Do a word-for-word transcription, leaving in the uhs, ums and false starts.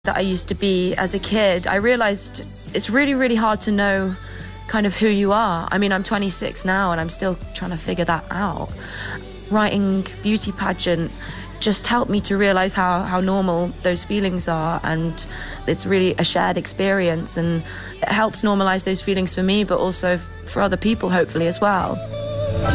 that I used to be as a kid, I realised it's really, really hard to know kind of who you are. I mean, I'm twenty-six now and I'm still trying to figure that out. Writing Beauty Pageant just helped me to realise how, how normal those feelings are, and it's really a shared experience, and it helps normalise those feelings for me, but also for other people, hopefully, as well.